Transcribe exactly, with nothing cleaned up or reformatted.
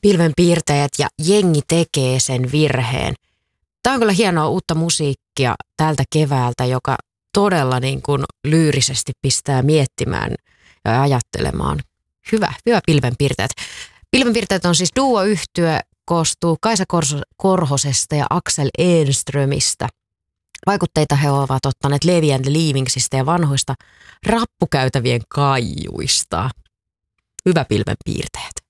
Pilvenpiirtäjät ja jengi tekee sen virheen. Tämä on kyllä hienoa uutta musiikkia tältä keväältä, joka todella niin kuin lyyrisesti pistää miettimään ja ajattelemaan. Hyvä, hyvä Pilvenpiirtäjät. Pilvenpiirtäjät on siis duo-yhtye, koostuu Kaisa Korhosesta ja Axel Enströmistä. Vaikutteita he ovat ottaneet Levi and the Leavingsistä ja vanhoista rappukäytävien kaijuista. Hyvä Pilvenpiirtäjät.